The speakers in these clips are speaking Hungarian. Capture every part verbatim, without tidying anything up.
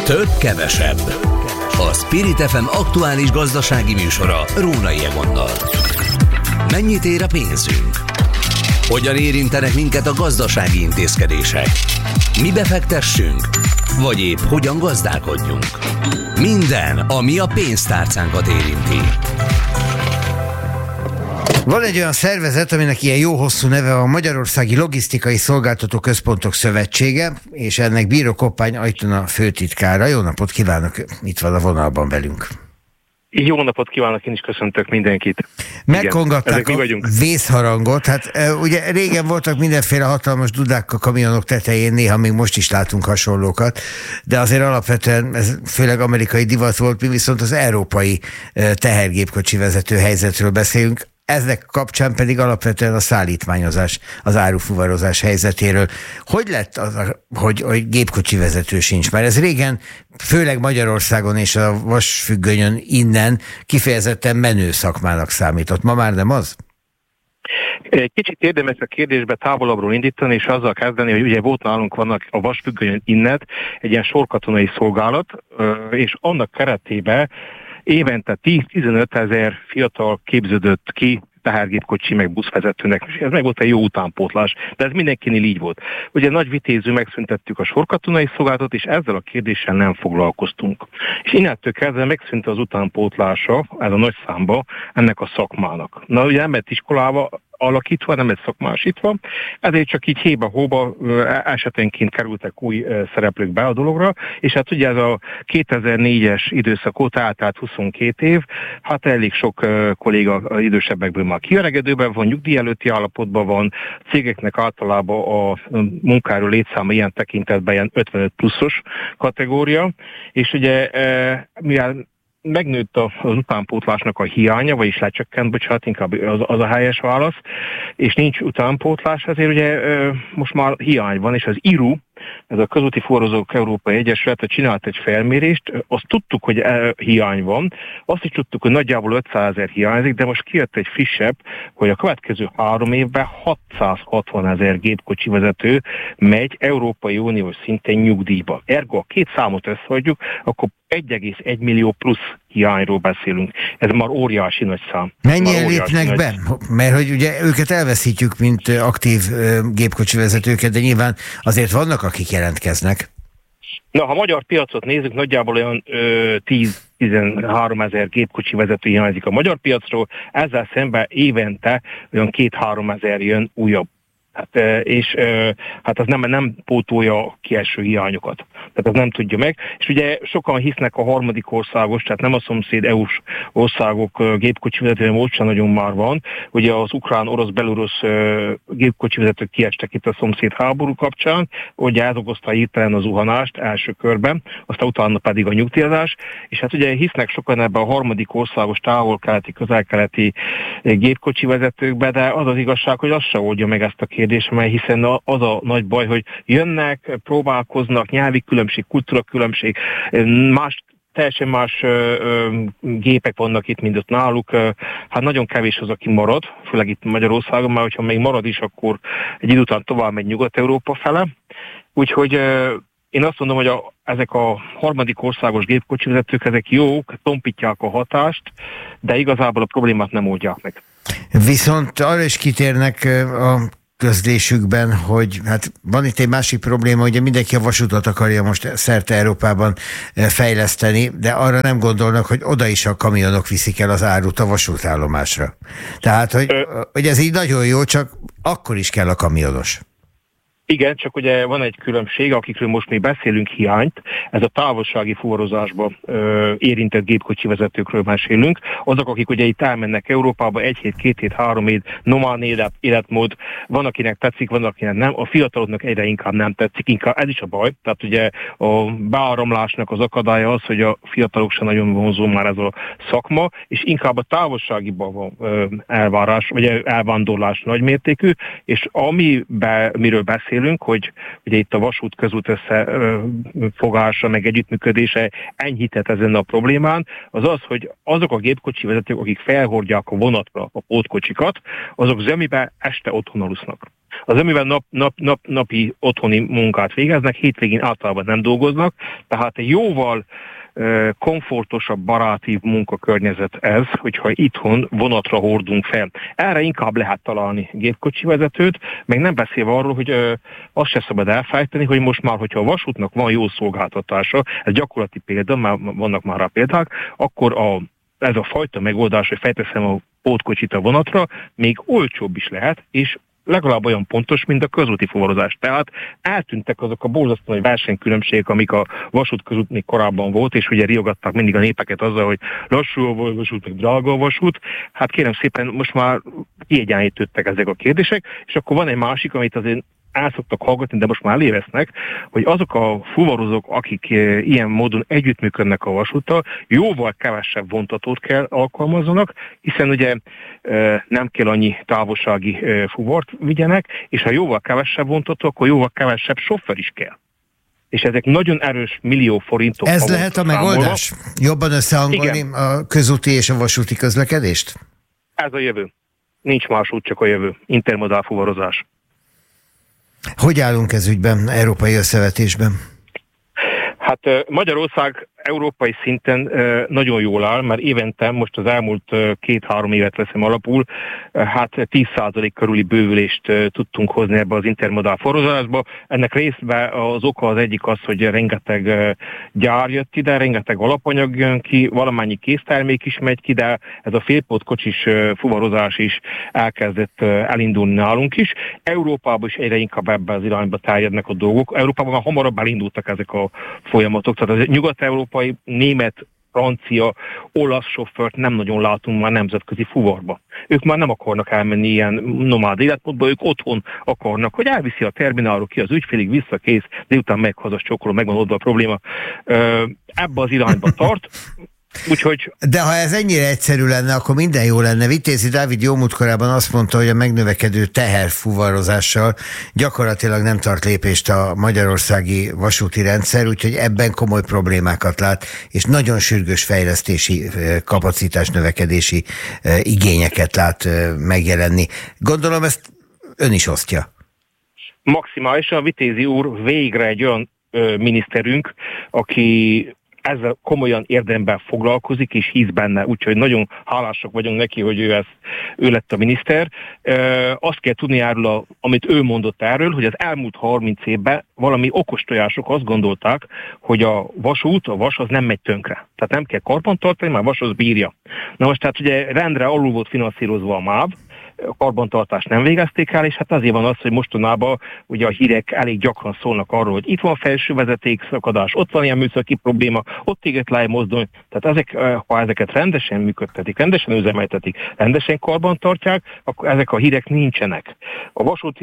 Több kevesebb. A Spirit ef em aktuális gazdasági műsora Rónai Egonnal. Mennyit ér a pénzünk? Hogyan érintenek minket a gazdasági intézkedések? Mi befektessünk? Vagy épp hogyan gazdálkodjunk? Minden, ami a pénztárcánkat érinti. Van egy olyan szervezet, aminek ilyen jó hosszú neve a Magyarországi Logisztikai Szolgáltató Központok Szövetsége, és ennek Bíró Koppány Ajtona főtitkára. Jó napot kívánok, itt van a vonalban velünk. Jó napot kívánok, én is köszöntök mindenkit. Megkongatták a vészharangot. Hát ugye régen voltak mindenféle hatalmas dudák a kamionok tetején, néha még most is látunk hasonlókat, de azért alapvetően ez főleg amerikai divat volt, mi viszont az európai tehergépkocsi vezető helyzetről beszélünk. Ezek kapcsán pedig alapvetően a szállítmányozás, az árufuvarozás helyzetéről. Hogy lett az, hogy, hogy gépkocsi vezető sincs? Mert ez régen, főleg Magyarországon és a vasfüggönyön innen kifejezetten menő szakmának számított. Ma már nem az? Kicsit érdemes a kérdésbe távolabbról indítani, és azzal kezdeni, hogy ugye volt nálunk vannak a vasfüggönyön innen egy ilyen sorkatonai szolgálat, és annak keretében évente tíz-tizenöt ezer fiatal képződött ki tehergépkocsi meg buszvezetőnek, és ez meg volt egy jó utánpótlás, de ez mindenkinél így volt. Ugye nagy vitézű megszüntettük a sorkatonai szolgálatot, és ezzel a kérdéssel nem foglalkoztunk. És innentől kezdve megszűnt az utánpótlása, ez a nagy számba, ennek a szakmának. Na ugye nem lett iskolába alakítva, nem lett szakmásítva, ezért csak így héba-hóba esetenként kerültek új szereplők be a dologra, és hát ugye ez a kétezer-négyes időszak óta eltelt huszonkét év, hát elég sok kolléga idősebbekből már kiöregedőben van, nyugdíj előtti állapotban van, cégeknek általában a munkáról létszáma ilyen tekintetben ilyen ötvenöt pluszos kategória, és ugye mivel megnőtt az utánpótlásnak a hiánya, vagyis lecsökkent, bocsánat, inkább az, az a helyes válasz, és nincs utánpótlás, ezért ugye most már hiány van, és az i er u, ez a Közúti Fuvarozók Európai Egyesülete csinált egy felmérést, azt tudtuk, hogy hiány van, azt is tudtuk, hogy nagyjából ötszázezer hiányzik, de most kijött egy frissebb, hogy a következő három évben hatszázhatvan ezer gépkocsi vezető megy Európai Uniós szinten nyugdíjba. Ergo a két számot összeadjuk, akkor egy egész egy millió plusz hiányról beszélünk. Ez már óriási nagy szám. Mennyien lépnek nagy... be? Mert hogy ugye őket elveszítjük, mint aktív gépkocsi vezetőket, de nyilván azért vannak, akik jelentkeznek. Na, ha a magyar piacot nézzük, nagyjából olyan tíz-tizenhárom ezer gépkocsi vezető hiányzik a magyar piacról, ezzel szemben évente olyan két-három ezer jön újabb. Hát, és hát az nem, nem pótolja a kieső hiányokat. Tehát az nem tudja meg. És ugye sokan hisznek a harmadik országos, tehát nem a szomszéd é u-s országok gépkocsi vezetően ott sem nagyon már van. Ugye az ukrán, orosz, belorusz gépkocsi vezetők kiestek itt a szomszéd háború kapcsán, ugye ez okozta hirtelen az zuhanást első körben, aztán utána pedig a nyugdíjazás. És hát ugye hisznek sokan ebben a harmadik országos, távol-keleti, közel-keleti gépkocsi vezetőkbe, de az az igazság, hogy az se oldja meg ezt a kérdést, mert hiszen az a nagy baj, hogy jönnek, próbálkoznak, nyelvi különbség, kultúra különbség, más, teljesen más ö, ö, gépek vannak itt, mint ott náluk. Hát nagyon kevés az, aki marad, főleg itt Magyarországon, mert hogyha még marad is, akkor egy idő után tovább megy Nyugat-Európa fele. Úgyhogy ö, én azt mondom, hogy a, ezek a harmadik országos gépkocsi vezetők, ezek jók, tompítják a hatást, de igazából a problémát nem oldják meg. Viszont arra is kitérnek a közlésükben, hogy hát van itt egy másik probléma, ugye mindenki a vasútat akarja most szerte Európában fejleszteni, de arra nem gondolnak, hogy oda is a kamionok viszik el az árut a vasútállomásra. Tehát, hogy, hogy ez így nagyon jó, csak akkor is kell a kamionos. Igen, csak ugye van egy különbség, akikről most még beszélünk, hiányt, ez a távolsági fuvarozásban ö, érintett gépkocsi vezetőkről mesélünk. Azok, akik ugye itt elmennek Európába, egy hét, két hét, három hét, nomád élet, életmód, van, akinek tetszik, van, akinek nem, a fiataloknak egyre inkább nem tetszik, inkább ez is a baj, tehát ugye a beáramlásnak az akadálya az, hogy a fiatalok sem nagyon vonzó már ez a szakma, és inkább a távolságiban van ö, elvárás, vagy elvándorlás nagymértékű, és amiben, miről beszél beszélünk, hogy ugye itt a vasút közút összefogása, meg együttműködése enyhített ezen a problémán, az az, hogy azok a gépkocsi vezetők, akik felhordják a vonatra a pótkocsikat, azok zömiben este otthon alusznak. Az amivel nap, nap, nap, napi otthoni munkát végeznek, hétvégén általában nem dolgoznak, tehát egy jóval uh, komfortosabb, barátív munkakörnyezet ez, hogyha itthon vonatra hordunk fel. Erre inkább lehet találni gépkocsi vezetőt, meg nem beszélve arról, hogy uh, azt se szabad elfejteni, hogy most már, hogyha a vasútnak van jó szolgáltatása, ez gyakorlati példa, már vannak már rá példák, akkor a, ez a fajta megoldás, hogy felteszem a pótkocsit a vonatra, még olcsóbb is lehet, és legalább olyan pontos, mint a közúti fuvarozás. Tehát eltűntek azok a borzasztó nagy versenykülönbségek, amik a vasút között még korábban volt, és ugye riogatták mindig a népeket azzal, hogy lassú a vasút, meg drága a vasút. Hát kérem szépen, most már kiegyenlítődtek ezek a kérdések, és akkor van egy másik, amit azért el szoktak hallgatni, de most már elévesznek, hogy azok a fuvarozók, akik ilyen módon együttműködnek a vasúttal, jóval kevesebb vontatót kell alkalmazzanak, hiszen ugye nem kell annyi távolsági fuvart vigyenek, és ha jóval kevesebb vontató, akkor jóval kevesebb sofőr is kell. És ezek nagyon erős millió forintok. Ez lehet a megoldás? Számolva. Jobban összehangolni Igen. a közúti és a vasúti közlekedést? Ez a jövő. Nincs más út, csak a jövő. Intermodál fuvarozás. Hogy állunk ez ügyben, európai összevetésben? Hát Magyarország európai szinten nagyon jól áll, mert évente most az elmúlt két-három évet veszem alapul, hát tíz százalék körüli bővülést tudtunk hozni ebbe az intermodál forrozásba. Ennek részben az oka az egyik az, hogy rengeteg gyár jött ide, rengeteg alapanyag jön ki, valamennyi késztermék is megy ki, de ez a félpótkocsis fuvarozás is elkezdett elindulni nálunk is. Európában is egyre inkább ebbe az irányba terjednek a dolgok. Európában már hamarabb elindultak ezek a folyamatok, tehát az Nyugat-Európa német, francia, olasz sofőrt nem nagyon látunk már nemzetközi fuvarba. Ők már nem akarnak elmenni ilyen nomád életmódba, ők otthon akarnak, hogy elviszi a terminálról ki az ügyfélig, visszakész, délután megy haza, csokoló, megvan oda a probléma. Ebbe az irányba tart. Úgyhogy... De ha ez ennyire egyszerű lenne, akkor minden jó lenne. Vitézi Dávid jó múltkorában azt mondta, hogy a megnövekedő teherfuvarozással gyakorlatilag nem tart lépést a magyarországi vasúti rendszer, úgyhogy ebben komoly problémákat lát, és nagyon sürgős fejlesztési, kapacitás növekedési igényeket lát megjelenni. Gondolom ezt ön is osztja. Maximálisan Vitézi úr végre egy olyan ö, miniszterünk, aki ezzel komolyan érdemben foglalkozik, és hisz benne, úgyhogy nagyon hálásak vagyunk neki, hogy ő, ezt, ő lett a miniszter. E, azt kell tudni erről, a, amit ő mondott erről, hogy az elmúlt harminc évben valami okos tojások azt gondolták, hogy a vasút, a vas az nem megy tönkre. Tehát nem kell karbantartani, már a vas az bírja. Na most tehát ugye rendre alul volt finanszírozva a MÁV, a karbantartást nem végezték el, és hát azért van az, hogy mostanában ugye a hírek elég gyakran szólnak arról, hogy itt van felső vezetékszakadás, ott van ilyen műszaki probléma, ott éget le mozdony. Tehát ezek, ha ezeket rendesen működtetik, rendesen üzemeltetik, rendesen karbantartják, akkor ezek a hírek nincsenek. A vasúti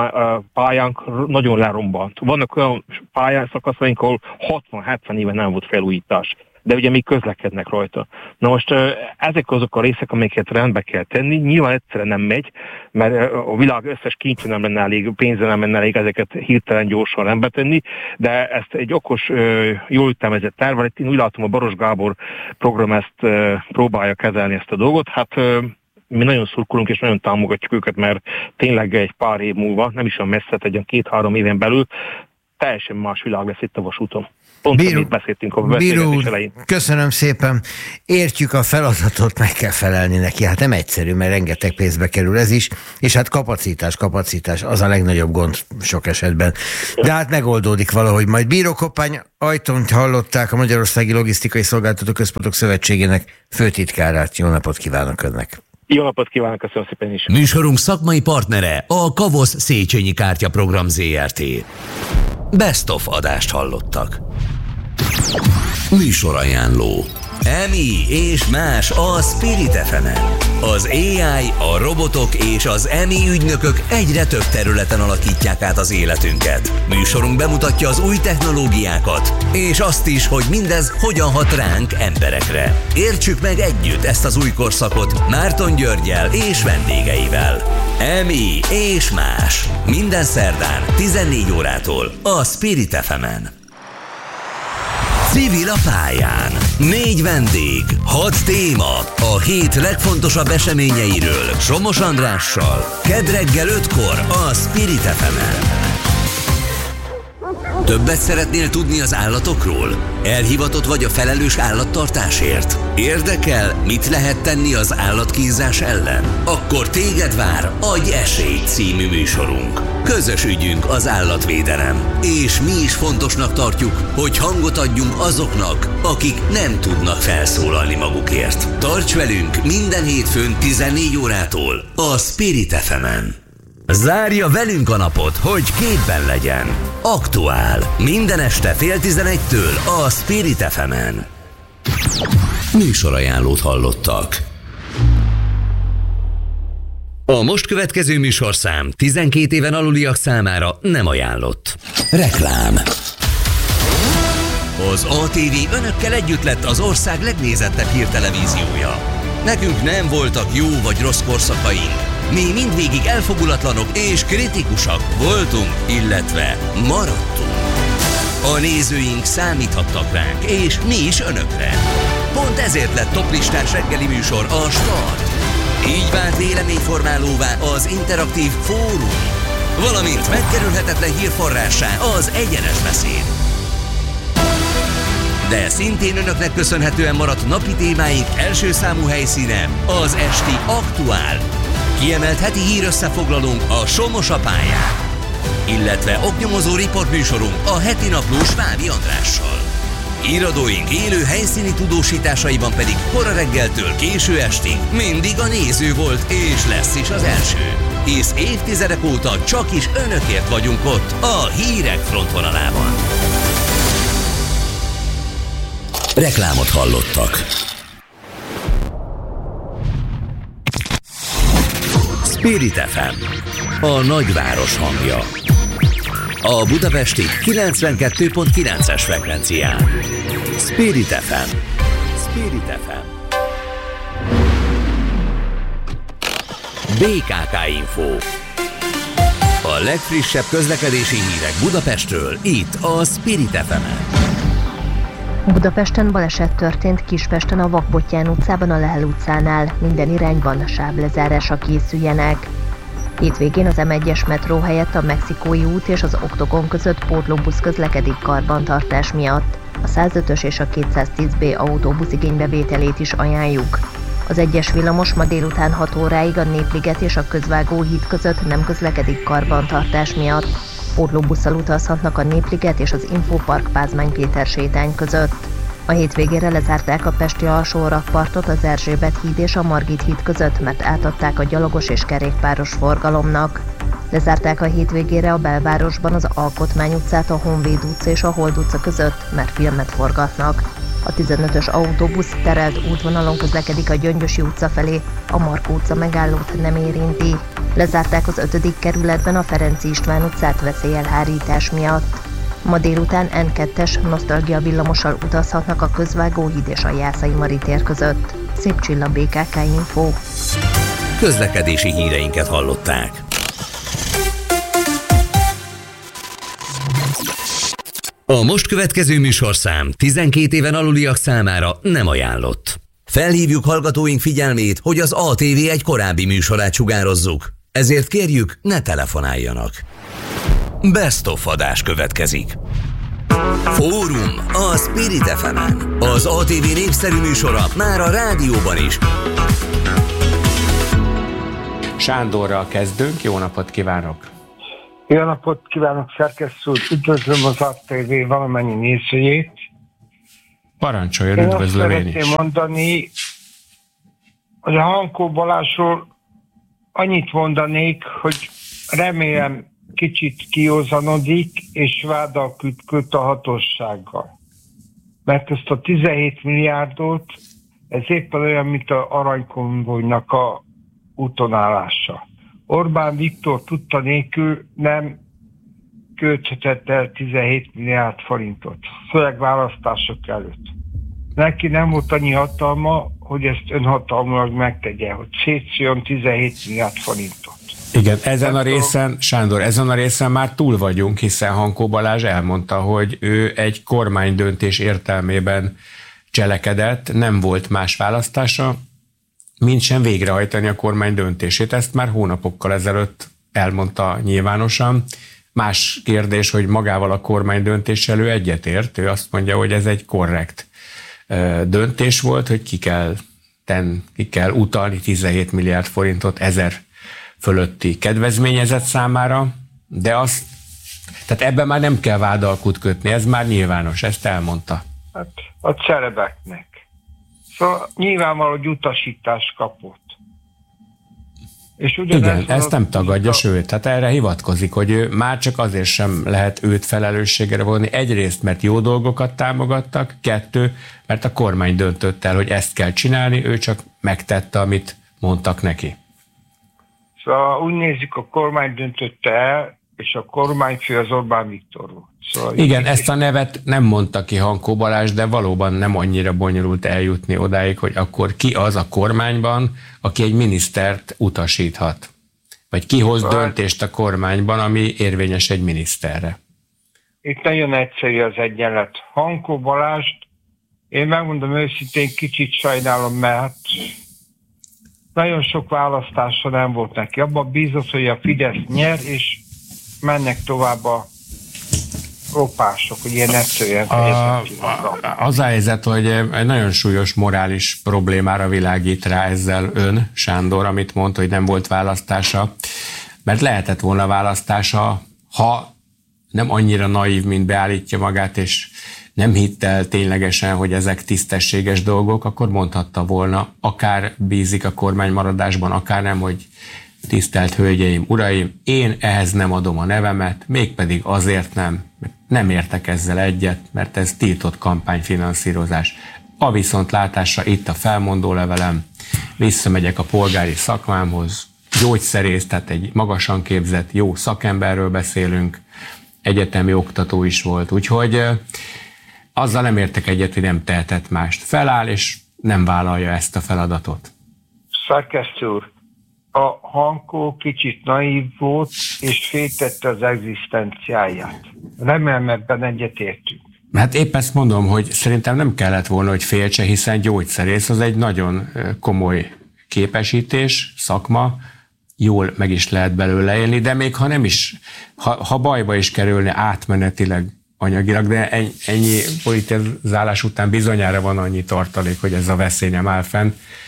pályánk nagyon lerombant. Vannak olyan pályán szakaszaink, ahol hatvan-hetven éve nem volt felújítás, de ugye még közlekednek rajta. Na most ezek azok a részek, amiket rendbe kell tenni, nyilván egyszerűen nem megy, mert a világ összes kincse nem lenne elég, pénze nem lenne elég ezeket hirtelen gyorsan rendbe tenni, de ezt egy okos, jól ütemezett tervvel, én úgy látom, a Baros Gábor program ezt próbálja kezelni ezt a dolgot, hát mi nagyon szurkolunk és nagyon támogatjuk őket, mert tényleg egy pár év múlva, nem is olyan messze, egy két-három éven belül teljesen más világ lesz itt a vasúton. Pont Bíró, amit beszéltünk a beszélgetés elején. Köszönöm szépen. Értjük a feladatot, meg kell felelni neki. Hát nem egyszerű, mert rengeteg pénzbe kerül ez is, és hát kapacitás, kapacitás, az a legnagyobb gond sok esetben. De hát megoldódik valahogy majd. Bíró Koppány Ajtónt hallották, a Magyarországi Logisztikai Szolgáltató Központok Szövetségének főtitkárát. Jó napot kívánok önnek! Jó napot kívánok, köszönöm szépen is! Műsorunk szakmai partnere a Kavosz Széchenyi Kártya Program zé er té. Best of adást hallottak. Műsorajánló. Emi és más a Spirit ef emen. Az á i, a robotok és az Emi ügynökök egyre több területen alakítják át az életünket. Műsorunk bemutatja az új technológiákat, és azt is, hogy mindez hogyan hat ránk emberekre. Értsük meg együtt ezt az új korszakot Márton Györggyel és vendégeivel. Emi és más. Minden szerdán tizennégy órától a Spirit ef emen. Civil a pályán. Négy vendég, hat téma, a hét legfontosabb eseményeiről Somos Andrással. Kedd reggel ötkor a Spirit ef emen. Többet szeretnél tudni az állatokról? Elhivatott vagy a felelős állattartásért? Érdekel, mit lehet tenni az állatkínzás ellen? Akkor téged vár Adj esélyt című műsorunk. Közös ügyünk az állatvédelem, és mi is fontosnak tartjuk, hogy hangot adjunk azoknak, akik nem tudnak felszólalni magukért. Tarts velünk minden hétfőn tizennégy órától a Spirit ef emen. Zárja velünk a napot, hogy képben legyen. Aktuál. Minden este fél tizenegytől a Spirit ef emen. Műsorajánlót hallottak. A most következő műsorszám tizenkét éven aluliak számára nem ajánlott. Reklám. Az á té vé önökkel együtt lett az ország legnézettebb hírtelevíziója. Nekünk nem voltak jó vagy rossz korszakaink. Mi mindvégig elfogulatlanok és kritikusak voltunk, illetve maradtunk. A nézőink számíthattak ránk, és mi is önökre. Pont ezért lett toplistás reggeli műsor a Start. Így vált véleményformálóvá az interaktív fórum, valamint megkerülhetetlen hírforrássá az egyenes beszéd. De szintén önöknek köszönhetően maradt napi témáink első számú helyszíne az esti Aktuál. Kiemelt heti hírösszefoglalónk a Somos a pályán, illetve oknyomozó riportműsorunk a heti naplós Fábi Andrással. Íradóink élő helyszíni tudósításaiban pedig kora reggeltől késő estig mindig a néző volt és lesz is az első. Hisz évtizedek óta csak is önökért vagyunk ott a hírek frontvonalában. Reklámot hallottak. Spirit ef em, a nagyváros hangja. A budapesti kilencvenkettő pont kilences frekvencián. Spirit ef em. Spirit ef em. bé ká ká Info. A legfrissebb közlekedési hírek Budapestről, itt a Spirit ef emen. Budapesten baleset történt Kispesten a Vakbottyán utcában a Lehel utcánál. Minden irányban sáblezárásra készüljenek. Hétvégén az em egyes metró helyett a Mexikói út és az Oktogon között pótlóbusz közlekedik karbantartás miatt. A százötös és a kétszáztíz bé autóbusz igénybevételét is ajánljuk. Az egyes villamos ma délután hat óráig a Népliget és a Közvágóhíd között nem közlekedik karbantartás miatt. Pótlóbusszal utazhatnak a Népliget és az Infopark Pázmány Péter sétány között. A hétvégére lezárták a pesti alsórakpartot az Erzsébet híd és a Margit híd között, mert átadták a gyalogos és kerékpáros forgalomnak. Lezárták a hétvégére a belvárosban az Alkotmány utcát, a Honvéd utca és a Hold utca között, mert filmet forgatnak. A tizenötös autóbusz terelt útvonalon közlekedik a Gyöngyösi utca felé, a Markó utca megállót nem érinti. Lezárták az ötödik kerületben a Ferenci István utcát veszélyelhárítás miatt. Ma délután en kettes nosztalgia villamossal utazhatnak a Közvágóhíd és a Jászai Mari tér között. Szép Csilla, bé ká ká Info. Közlekedési híreinket hallották. A most következő műsorszám tizenkét éven aluliak számára nem ajánlott. Felhívjuk hallgatóink figyelmét, hogy az á té vé egy korábbi műsorát sugározzuk. Ezért kérjük, ne telefonáljanak. Best of adás következik. Fórum a Spirit ef emen. Az á té vé népszerű műsora már a rádióban is. Sándorral kezdünk, jó napot kívánok! Jó napot kívánok, szerkesztő úr! Üdvözlöm az á té vé valamennyi nézőjét. Parancsoljon, üdvözlöm én is. Én azt mondani, hogy a Hankó Balázsról annyit mondanék, hogy remélem kicsit kiózanodik, és váddal köt a hatósággal. mert ezt a tizenhét milliárdot, ez éppen olyan, mint az aranykonvojnak a útonállása. Orbán Viktor tudta nélkül nem költhetett el tizenhét milliárd forintot, főleg választások előtt. Neki nem volt annyi hatalma, hogy ezt önhatalmulag megtegye, hogy szétszóljon tizenhét milliárd forintot. Igen, ezen a részen, Sándor, ezen a részen már túl vagyunk, hiszen Hankó Balázs elmondta, hogy ő egy kormánydöntés értelmében cselekedett, nem volt más választása, mint sem végrehajtani a kormány döntését. Ezt már hónapokkal ezelőtt elmondta nyilvánosan. Más kérdés, hogy magával a kormány döntéssel ő egyetért. Ő azt mondja, hogy ez egy korrekt döntés volt, hogy ki kell, ten, ki kell utalni tizenhét milliárd forintot ezer fölötti kedvezményezett számára, de azt, tehát ebben már nem kell vádalkut kötni, ez már nyilvános, ezt elmondta. Hát a celebeknek. Szóval nyilvánvaló, hogy utasítást kapott. És igen, ezt nem tagadja, a... sőt, hát erre hivatkozik, hogy ő már csak azért sem lehet őt felelősségre vonni. Egyrészt, mert jó dolgokat támogattak, kettő, mert a kormány döntött el, hogy ezt kell csinálni, ő csak megtette, amit mondtak neki. Szóval úgy nézik, a kormány döntötte el, és a kormányfő az Orbán Viktor volt. Szóval igen, ezt a nevet nem mondta ki Hankó Balázs, de valóban nem annyira bonyolult eljutni odáig, hogy akkor ki az a kormányban, aki egy minisztert utasíthat. Vagy ki hoz szóval döntést a kormányban, ami érvényes egy miniszterre. Itt nagyon egyszerű az egyenlet. Hankó Balázst, én megmondom őszintén, kicsit sajnálom, mert nagyon sok választása nem volt neki. Abban bízott, hogy a Fidesz nyer, és mennek tovább a lopások, hogy ilyen egyszerűen a, az a helyzet, hogy egy nagyon súlyos morális problémára világít rá ezzel ön, Sándor, amit mondta, hogy nem volt választása, mert lehetett volna választása, ha nem annyira naív, mint beállítja magát, és nem hitte el ténylegesen, hogy ezek tisztességes dolgok, akkor mondhatta volna, akár bízik a kormány maradásban, akár nem, hogy tisztelt hölgyeim, uraim, én ehhez nem adom a nevemet, mégpedig azért nem, mert nem értek ezzel egyet, mert ez tiltott kampányfinanszírozás. A viszontlátásra itt a felmondó levelem, visszamegyek a polgári szakmámhoz, gyógyszerész, tehát egy magasan képzett, jó szakemberről beszélünk, egyetemi oktató is volt, úgyhogy azzal nem értek egyet, hogy nem tehetett mást. Feláll, és nem vállalja ezt a feladatot. Szerkesztő úr, a Hankó kicsit naív volt, és féltette az egzisztenciáját. Remélem, ebben egyetértünk. Hát épp ezt mondom, hogy szerintem nem kellett volna, hogy féltse, hiszen gyógyszerész az egy nagyon komoly képesítés, szakma, jól meg is lehet belőle élni, de még ha nem is, ha, ha bajba is kerülne átmenetileg anyagilag, de ennyi politizálás után bizonyára van annyi tartalék, hogy ez a veszély nem áll fenn,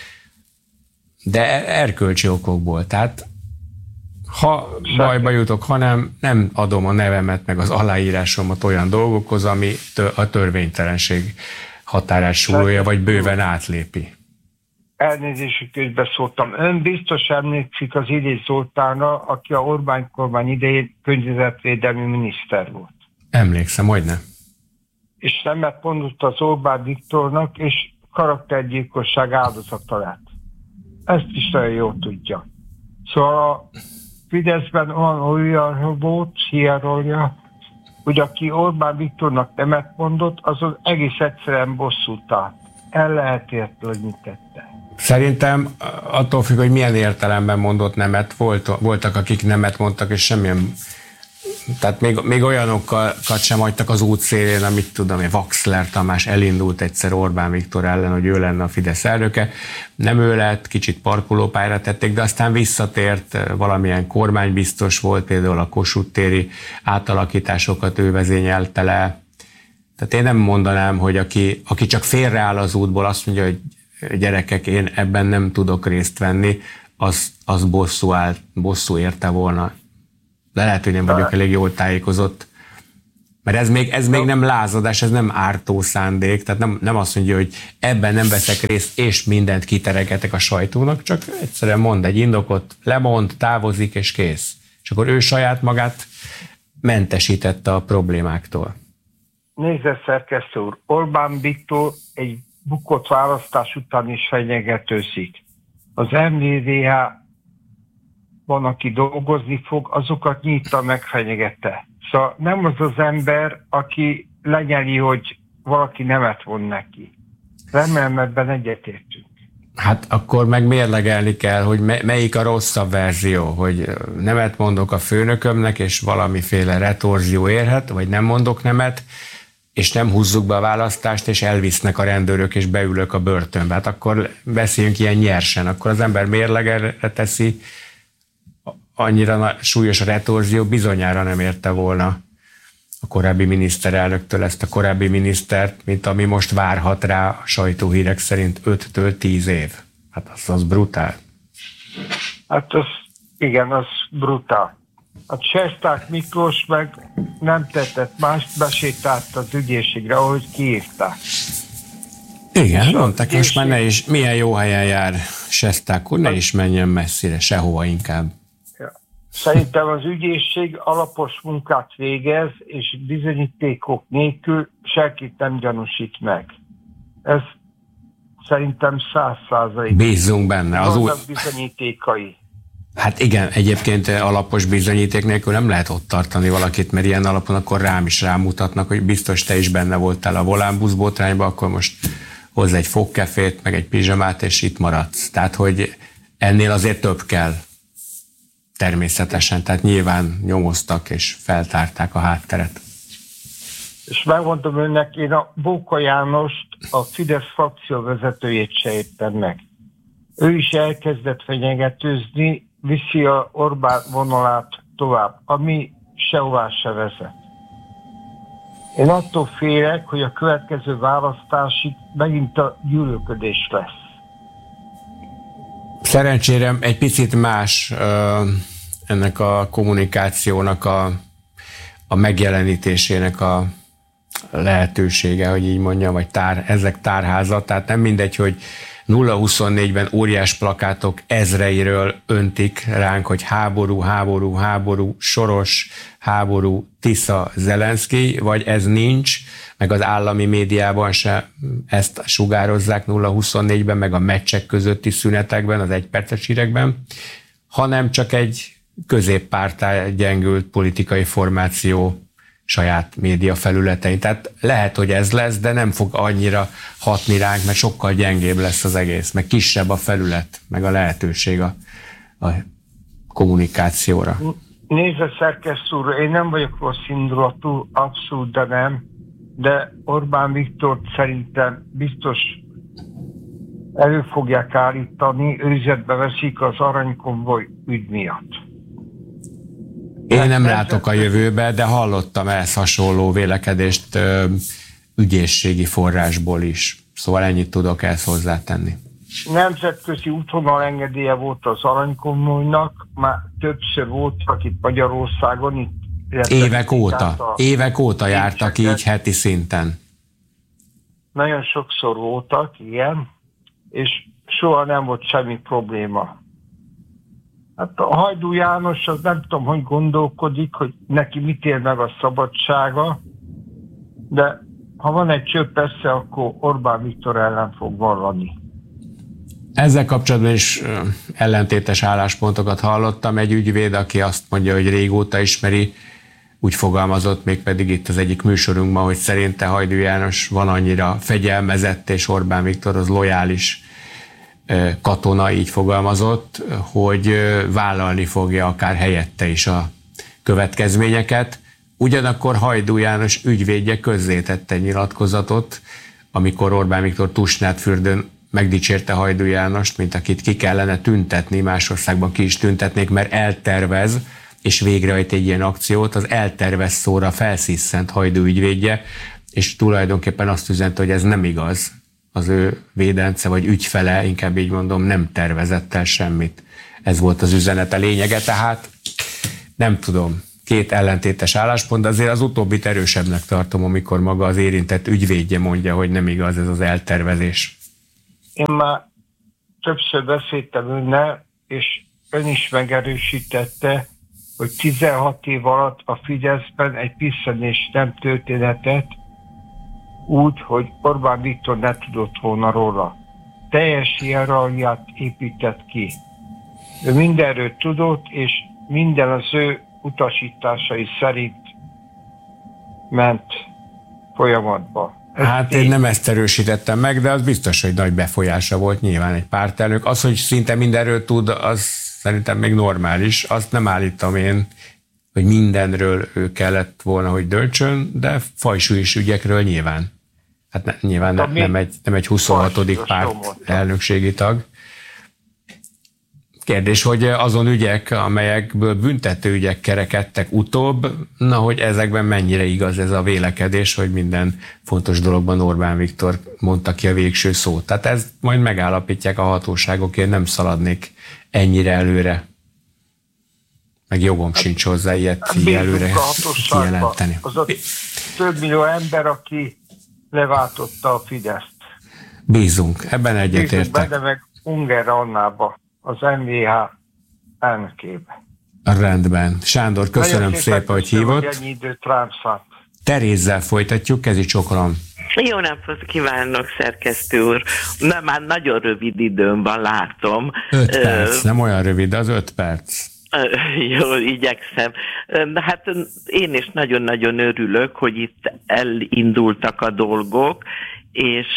de erkölcsi okokból. Tehát ha bajba jutok, ha nem, nem adom a nevemet, meg az aláírásomat olyan dolgokhoz, ami a törvénytelenség határát súlyolja, vagy bőven átlépi. Elnézést, közbeszóltam. Ön biztos emlékszik az Illés Zoltánra, aki a Orbán kormány idején környezetvédelmi miniszter volt. Emlékszem, hogyne. És nemet mondott az Orbán Viktornak, és karaktergyilkosság áldozata lett. Ezt is nagyon jól tudja. Szóval a Fideszben olyan volt, hierarchia, hogy aki Orbán Viktornak nemet mondott, azon egész egyszerűen bosszút állt. El lehet érteni, hogy mit tette. Szerintem attól függ, hogy milyen értelemben mondott nemet, volt, voltak, akik nemet mondtak, és semmilyen, tehát még, még olyanokat sem hagytak az útszélén, amit tudom, hogy Vaxler Tamás elindult egyszer Orbán Viktor ellen, hogy ő lenne a Fidesz elnöke. Nem ő lett, kicsit parkolópályára tették, de aztán visszatért, valamilyen kormánybiztos volt, például a Kossuth téri átalakításokat ő vezényelte le. Tehát én nem mondanám, hogy aki, aki csak félreáll az útból, azt mondja, hogy gyerekek, én ebben nem tudok részt venni, az, az bosszú, áll, bosszú érte volna. De lehet, hogy nem vagyok elég jól tájékozott. Mert ez még, ez még nem lázadás, ez nem ártó szándék, tehát nem, nem azt mondja, hogy ebben nem veszek részt, és mindent kiteregetek a sajtónak, csak egyszerűen mond egy indokot, lemond, távozik, és kész. És akkor ő saját magát mentesítette a problémáktól. Nézze, szerkesztő úr, Orbán Viktor egy bukott választás után is fenyegetőzik. Az em vé dé há van, aki dolgozni fog, azokat nyitva megfenyegette. Szóval nem az az ember, aki lenyeli, hogy valaki nemet von neki. Remélem, ebben egyetértünk. Hát akkor meg mérlegelni kell, hogy melyik a rosszabb verzió, hogy nemet mondok a főnökömnek, és valamiféle retorzió érhet, vagy nem mondok nemet, és nem húzzuk be a választást, és elvisznek a rendőrök, és beülök a börtönbe. Hát akkor beszéljünk ilyen nyersen. Akkor az ember mérlegre teszi, annyira súlyos a retorzió, bizonyára nem érte volna a korábbi miniszterelnöktől ezt a korábbi minisztert, mint ami most várhat rá a sajtóhírek szerint öttől tíz év. Hát az, az brutál. Hát az, igen, az brutál. A Cseszták Miklós meg nem tettett mást, besétált az ügyészségre, ahogy kiírták. Igen, mondták, most már ne is, milyen jó helyen jár Cseszták úr, ne is menjen messzire, sehova inkább. Ja. Szerintem az ügyészség alapos munkát végez, és bizonyítékok nélkül senkit nem gyanúsít meg. Ez szerintem száz százalék. Bízzunk benne. Az új... bizonyítékai. Hát igen, egyébként alapos bizonyíték nélkül nem lehet ott tartani valakit, mert ilyen alapon akkor rám is rámutatnak, hogy biztos te is benne voltál a volánbusz botrányba, akkor most hozz egy fogkefét, meg egy pizsamát, és itt maradsz. Tehát, hogy ennél azért több kell. Természetesen, tehát nyilván nyomoztak és feltárták a hátteret. És megmondom önnek, én a Bóka Jánost, a Fidesz frakció vezetőjét se értem meg. Ő is elkezdett fenyegetőzni, viszi a Orbán vonalát tovább, ami sehová se vezet. Én attól félek, hogy a következő választásig megint a gyűlölködés lesz. Szerencsére egy picit más uh, ennek a kommunikációnak a, a megjelenítésének a lehetősége, hogy így mondjam, vagy tár, ezek tárháza, tehát nem mindegy, hogy nulla huszonnégyben óriás plakátok ezreiről öntik ránk, hogy háború, háború, háború, Soros, háború, Tisza, Zelenszkij, vagy ez nincs, meg az állami médiában se ezt sugározzák nulla huszonnégyben, meg a meccsek közötti szünetekben, az egyperces hírekben, hanem csak egy középpártá gyengült politikai formáció saját média felületein. Tehát lehet, hogy ez lesz, de nem fog annyira hatni ránk, mert sokkal gyengébb lesz az egész, meg kisebb a felület, meg a lehetőség a, a kommunikációra. Nézze, szerkesztő úr, én nem vagyok rossz indulatú, abszolút, de nem, de Orbán Viktort szerintem biztos elő fogják állítani, őrizetbe veszik az aranykonvoj ügy miatt. Én nem látok a jövőbe, de hallottam ehhez hasonló vélekedést ö, ügyészségi forrásból is. Szóval ennyit tudok ehhez hozzátenni. Nemzetközi útvonal engedélye volt az aranykonvojnak, már többször voltak itt Magyarországon. Itt évek óta, évek óta jártak így heti szinten. Nagyon sokszor voltak, igen, és soha nem volt semmi probléma. Hát a Hajdú János, az nem tudom, hogy gondolkodik, hogy neki mit ér meg a szabadsága, de ha van egy csöpp esze, akkor Orbán Viktor ellen fog vallani. Ezzel kapcsolatban is ellentétes álláspontokat hallottam. Egy ügyvéd, aki azt mondja, hogy régóta ismeri, úgy fogalmazott mégpedig itt az egyik műsorunkban, hogy szerinte Hajdú János van annyira fegyelmezett és Orbán Viktorhoz lojális katona, így fogalmazott, hogy vállalni fogja akár helyette is a következményeket. Ugyanakkor Hajdú János ügyvédje közzétette egy nyilatkozatot, amikor Orbán Viktor Tusnádfürdőn megdicsérte Hajdú Jánost, mint akit ki kellene tüntetni, más országban ki is tüntetnék, mert eltervez, és végrehajt egy ilyen akciót, az eltervez szóra felsziszent Hajdú ügyvédje, és tulajdonképpen azt üzente, hogy ez nem igaz. Az ő védence vagy ügyfele, inkább így mondom, nem tervezett el semmit. Ez volt az üzenete lényege, tehát nem tudom, két ellentétes álláspont, de azért az utóbbit erősebbnek tartom, amikor maga az érintett ügyvédje mondja, hogy nem igaz ez az eltervezés. Én már többször beszéltem önnel, és ön is megerősítette, hogy tizenhat év alatt a Fideszben egy piszenés nem történetet, úgy, hogy Orbán Viktor ne tudott volna róla. Teljes hierarchiát épített ki. Ő mindenről tudott, és minden az ő utasításai szerint ment folyamatba. Ez hát én nem ezt erősítettem meg, de az biztos, hogy nagy befolyása volt nyilván egy pártelnök. Az, hogy szinte mindenről tud, az szerintem még normális. Azt nem állítom én, hogy mindenről ő kellett volna, hogy döntsön, de fajsúlyos ügyekről nyilván. Hát ne, nyilván ne, nem, egy, nem egy huszonhatodik párt elnökségi tag. Kérdés, hogy azon ügyek, amelyekből büntető ügyek kerekedtek utóbb, na, hogy ezekben mennyire igaz ez a vélekedés, hogy minden fontos dologban Orbán Viktor mondta ki a végső szót. Tehát ezt majd megállapítják a hatóságok, én nem szaladnék ennyire előre. Meg jogom hát, sincs hozzá ilyet hát előre kijelenteni. Az a több millió ember, aki leváltotta a Fideszt. Bízunk, ebben egyetértek. Bízunk benne, meg Unger Annába, az em vé há elnökébe. Rendben. Sándor, köszönöm Nagyon szépen, szépen, hogy hívott. Hogy ennyi időt rám szánt. Terézzel folytatjuk, kezi csokolom. Jó napot kívánok, szerkesztő úr. Na, már nagyon rövid időm van, látom. Öt perc, nem olyan rövid, az öt perc. Jó, igyekszem. Hát én is nagyon-nagyon örülök, hogy itt elindultak a dolgok, és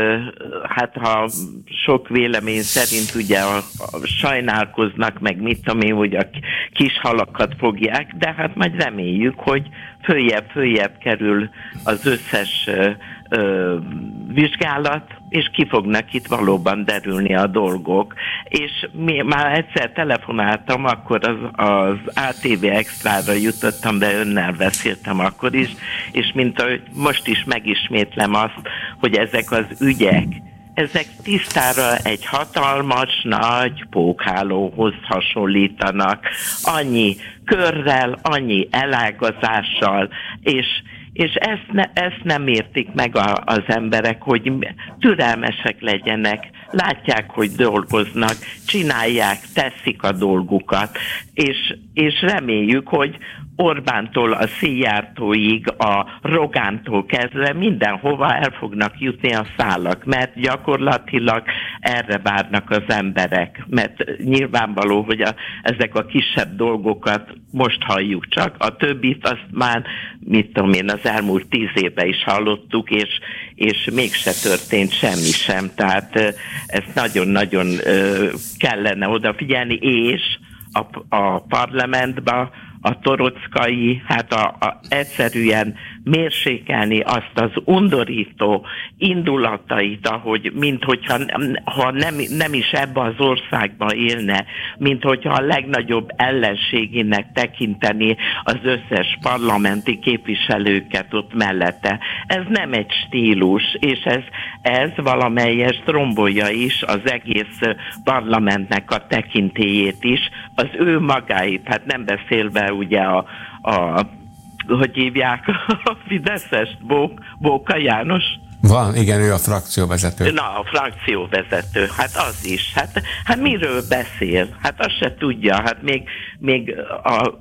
hát ha sok vélemény szerint ugye a, a sajnálkoznak, meg mit tudom én, hogy a kis halakat fogják, de hát majd reméljük, hogy följebb-följebb kerül az összes ö, ö, vizsgálat, és ki fognak itt valóban derülni a dolgok. És mi, már egyszer telefonáltam, akkor az, az á té vé Extrára jutottam, de önnel beszéltem akkor is, és mint ahogy most is megismétlem azt, hogy ezek az ügyek, ezek tisztára egy hatalmas, nagy pókhálóhoz hasonlítanak. Annyi körrel, annyi elágazással, és És ezt, ne, ezt nem értik meg a, az emberek, hogy türelmesek legyenek, látják, hogy dolgoznak, csinálják, teszik a dolgukat, és, és reméljük, hogy Orbántól a Szijjártóig, a Rogántól kezdve mindenhova el fognak jutni a szálak, mert gyakorlatilag erre várnak az emberek, mert nyilvánvaló, hogy a, ezek a kisebb dolgokat most halljuk csak, a többit azt már, mit tudom én, az elmúlt tíz évben is hallottuk, és, és mégse történt semmi sem, tehát ezt nagyon-nagyon kellene odafigyelni, és a, a parlamentben a torockai, hát a, a egyszerűen mérsékelni azt az undorító indulatait, ahogy, mint hogyha ha nem, nem is ebbe az országban élne, mint hogyha a legnagyobb ellenségének tekinteni az összes parlamenti képviselőket ott mellette. Ez nem egy stílus, és ez, ez valamelyest rombolja is az egész parlamentnek a tekintélyét is, az ő magáit, hát nem beszélve ugye a, a hogy hívják a Fideszest, Bó, Bóka János? Van, igen, ő a frakcióvezető. Na, a frakcióvezető, hát az is. Hát, hát miről beszél? Hát azt se tudja, hát még, még a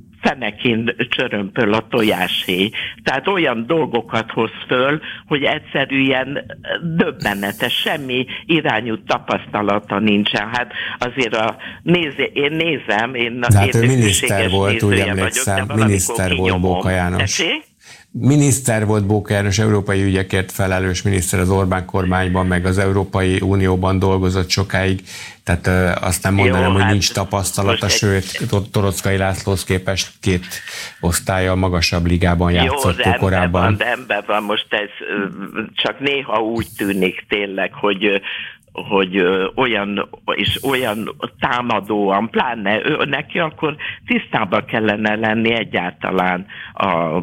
fenekén csörömpöl a tojáshéj. Tehát olyan dolgokat hoz föl, hogy egyszerűen döbbenetes, semmi irányú tapasztalata nincsen. Hát azért a nézé, én nézem, én de hát ő miniszter volt, úgy emlékszem, miniszter volt Bóka János. Esé? Miniszter volt Bóka János, európai ügyekért felelős miniszter az Orbán kormányban, meg az Európai Unióban dolgozott sokáig, tehát ö, azt nem mondanám, Jó, hogy hát nincs tapasztalata, sőt, egy... Torockai Lászlóhoz képest két osztállyal magasabb ligában játszott Jó, korábban. Van, de ember van, most ez csak néha úgy tűnik tényleg, hogy hogy ö, olyan, és olyan támadóan, pláne ő, neki akkor tisztában kellene lenni egyáltalán a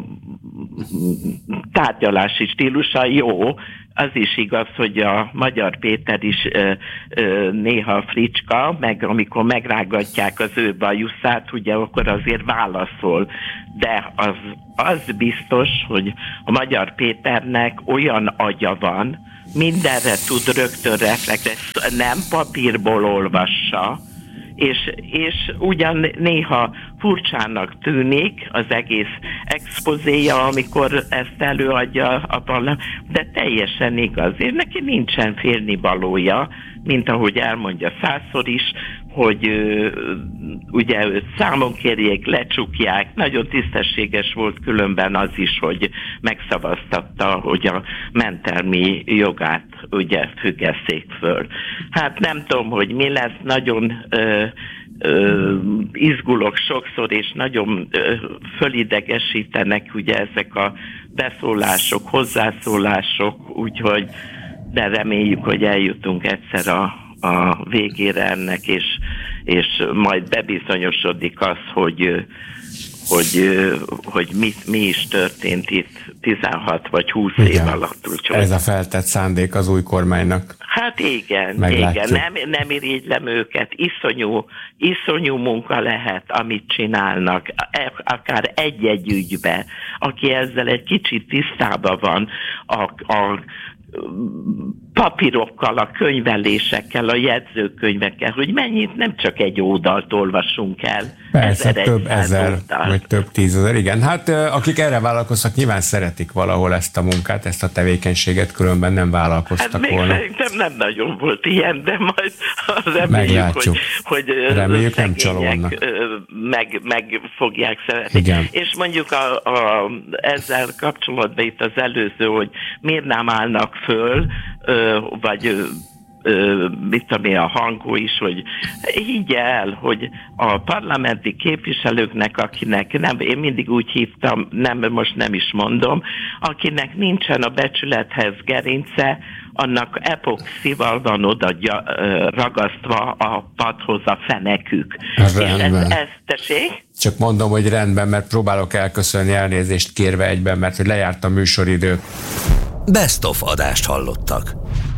tárgyalási stílusa. Jó, az is igaz, hogy a Magyar Péter is ö, ö, néha fricska, meg amikor megrágatják az ő bajuszát, ugye akkor azért válaszol. De az, az biztos, hogy a Magyar Péternek olyan agya van, mindenre tud rögtön reflektálni, nem papírból olvassa, és, és ugyan néha furcsának tűnik az egész expozéja, amikor ezt előadja a parlament, de teljesen igaz, és neki nincsen félnivalója, mint ahogy elmondja százszor is, hogy ö, ugye őt számon kérjék, lecsukják. Nagyon tisztességes volt különben az is, hogy megszavaztatta, hogy a mentelmi jogát ugye függesszék föl. Hát nem tudom, hogy mi lesz, nagyon ö, ö, izgulok sokszor, és nagyon ö, fölidegesítenek ugye ezek a beszólások, hozzászólások, úgyhogy de reméljük, hogy eljutunk egyszer a, a végére ennek, és, és majd bebizonyosodik az, hogy, hogy, hogy mi, mi is történt itt tizenhat vagy húsz igen. év alatt. Úgyhogy. Ez a feltett szándék az új kormánynak. Hát igen, meglátjuk. igen, nem, nem irigylem őket, iszonyú, iszonyú munka lehet, amit csinálnak, akár egy-egy ügybe, aki ezzel egy kicsit tisztában van, a, a papírokkal, a könyvelésekkel, a jegyzőkönyvekkel, hogy mennyit nem csak egy oldalt olvasunk el. Persze, ezer, több ezer, oldalt. Vagy több tízezer, igen. Hát akik erre vállalkoztak, nyilván szeretik valahol ezt a munkát, ezt a tevékenységet, különben nem vállalkoztak hát volna. Szerintem nem nagyon volt ilyen, de majd reméljük, hogy, hogy reméljük nem csalódnak. Meg, meg fogják szeretni. Igen. És mondjuk a, a, ezzel kapcsolatban itt az előző, hogy miért nem állnak föl, vagy mit tudom én, a hangó is, hogy higgye el, hogy a parlamenti képviselőknek, akinek nem, én mindig úgy hívtam, nem, most nem is mondom, akinek nincsen a becsülethez gerince, annak epoxival van oda ragasztva a padhoz a fenekük. Ez, ez, ez tessék? Csak mondom, hogy rendben, mert próbálok elköszönni, elnézést kérve egyben, mert hogy lejárt a műsoridő. Best of adást hallottak.